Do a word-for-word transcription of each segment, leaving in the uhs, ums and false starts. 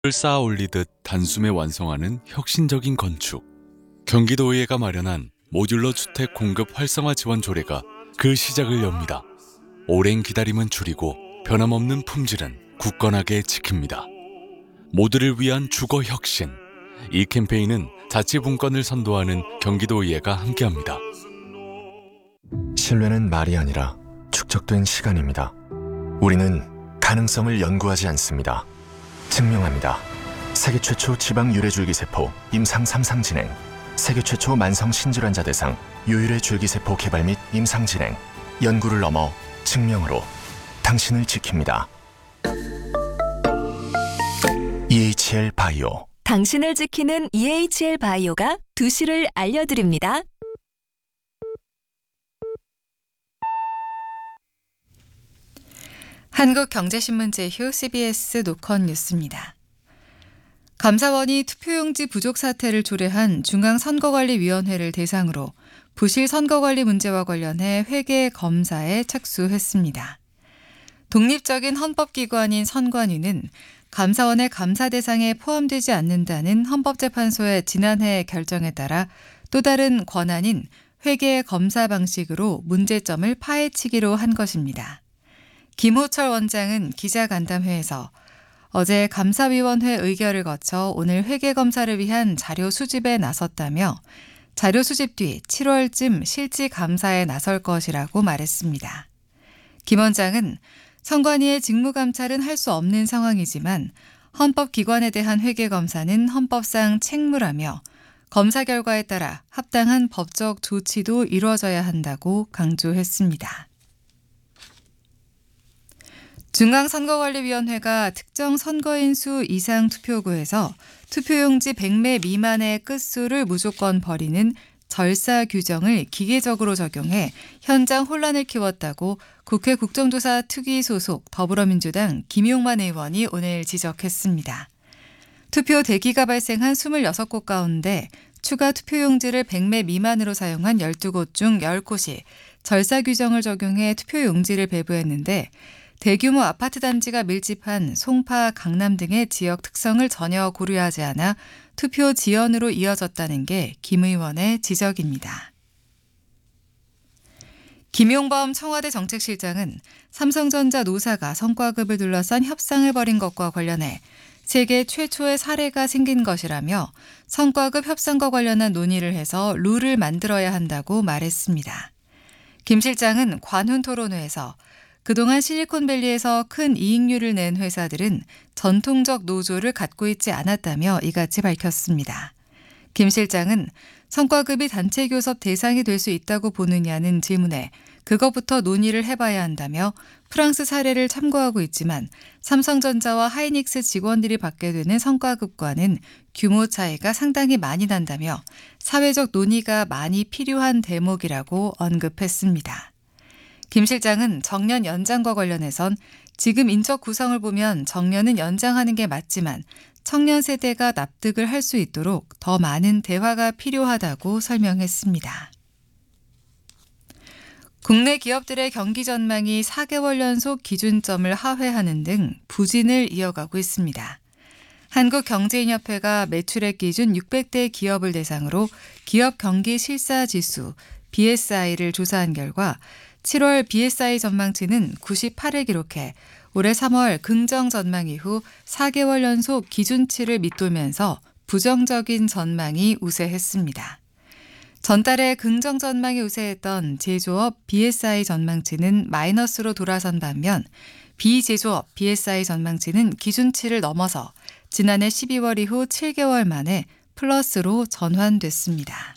을 쌓아 올리듯 단숨에 완성하는 혁신적인 건축. 경기도의회가 마련한 모듈러 주택 공급 활성화 지원 조례가 그 시작을 엽니다. 오랜 기다림은 줄이고 변함없는 품질은 굳건하게 지킵니다. 모두를 위한 주거 혁신. 이 캠페인은 자치분권을 선도하는 경기도의회가 함께합니다. 신뢰는 말이 아니라 축적된 시간입니다. 우리는 가능성을 연구하지 않습니다. 증명합니다. 세계 최초 지방 유래줄기세포 임상 삼 상 진행, 세계 최초 만성 신질환자 대상 유일의 줄기세포 개발 및 임상 진행, 연구를 넘어 증명으로 당신을 지킵니다. 이에이치엘 바이오. 당신을 지키는 이에이치엘 바이오가 두 시를 알려드립니다. 한국경제신문 제휴 씨비에스 노컷 뉴스입니다. 감사원이 투표용지 부족 사태를 조례한 중앙선거관리위원회를 대상으로 부실 선거관리 문제와 관련해 회계 검사에 착수했습니다. 독립적인 헌법기관인 선관위는 감사원의 감사 대상에 포함되지 않는다는 헌법재판소의 지난해 결정에 따라 또 다른 권한인 회계 검사 방식으로 문제점을 파헤치기로 한 것입니다. 김호철 원장은 기자간담회에서 어제 감사위원회 의결을 거쳐 오늘 회계검사를 위한 자료 수집에 나섰다며 자료 수집 뒤 칠월쯤 실지 감사에 나설 것이라고 말했습니다. 김 원장은 선관위의 직무감찰은 할 수 없는 상황이지만 헌법기관에 대한 회계검사는 헌법상 책무라며 검사 결과에 따라 합당한 법적 조치도 이루어져야 한다고 강조했습니다. 중앙선거관리위원회가 특정 선거인 수 이상 투표구에서 투표용지 백 매 미만의 끝수를 무조건 버리는 절사 규정을 기계적으로 적용해 현장 혼란을 키웠다고 국회 국정조사 특위 소속 더불어민주당 김용만 의원이 오늘 지적했습니다. 투표 대기가 발생한 이십육 곳 가운데 추가 투표용지를 백 매 미만으로 사용한 열두 곳 중 십 곳이 절사 규정을 적용해 투표용지를 배부했는데 대규모 아파트 단지가 밀집한 송파, 강남 등의 지역 특성을 전혀 고려하지 않아 투표 지연으로 이어졌다는 게 김 의원의 지적입니다. 김용범 청와대 정책실장은 삼성전자 노사가 성과급을 둘러싼 협상을 벌인 것과 관련해 세계 최초의 사례가 생긴 것이라며 성과급 협상과 관련한 논의를 해서 룰을 만들어야 한다고 말했습니다. 김 실장은 관훈 토론회에서 그동안 실리콘밸리에서 큰 이익률을 낸 회사들은 전통적 노조를 갖고 있지 않았다며 이같이 밝혔습니다. 김 실장은 성과급이 단체 교섭 대상이 될 수 있다고 보느냐는 질문에 그것부터 논의를 해봐야 한다며 프랑스 사례를 참고하고 있지만 삼성전자와 하이닉스 직원들이 받게 되는 성과급과는 규모 차이가 상당히 많이 난다며 사회적 논의가 많이 필요한 대목이라고 언급했습니다. 김 실장은 정년 연장과 관련해선 지금 인적 구성을 보면 정년은 연장하는 게 맞지만 청년 세대가 납득을 할 수 있도록 더 많은 대화가 필요하다고 설명했습니다. 국내 기업들의 경기 전망이 사 개월 연속 기준점을 하회하는 등 부진을 이어가고 있습니다. 한국경제인협회가 매출액 기준 육백 대 기업을 대상으로 기업 경기 실사 지수 비에스아이를 조사한 결과 칠월 비에스아이 전망치는 구십팔을 기록해 올해 삼월 긍정 전망 이후 사 개월 연속 기준치를 밑돌면서 부정적인 전망이 우세했습니다. 전달에 긍정 전망이 우세했던 제조업 비에스아이 전망치는 마이너스로 돌아선 반면 비제조업 비에스아이 전망치는 기준치를 넘어서 지난해 십이월 이후 칠 개월 만에 플러스로 전환됐습니다.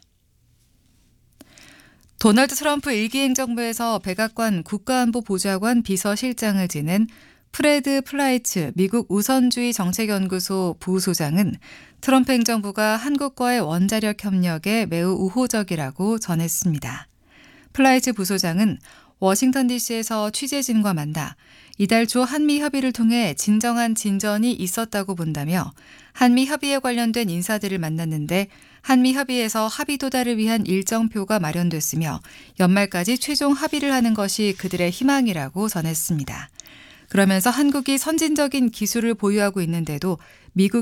도널드 트럼프 일기 행정부에서 백악관 국가안보보좌관 비서실장을 지낸 프레드 플라이츠 미국 우선주의 정책연구소 부소장은 트럼프 행정부가 한국과의 원자력 협력에 매우 우호적이라고 전했습니다. 플라이츠 부소장은 워싱턴 디씨에서 취재진과 만나 이달 초 한미 협의를 통해 진정한 진전이 있었다고 본다며 한미 협의에 관련된 인사들을 만났는데 한미 협의에서 합의 도달을 위한 일정표가 마련됐으며 연말까지 최종 합의를 하는 것이 그들의 희망이라고 전했습니다. 그러면서 한국이 선진적인 기술을 보유하고 있는데도 미국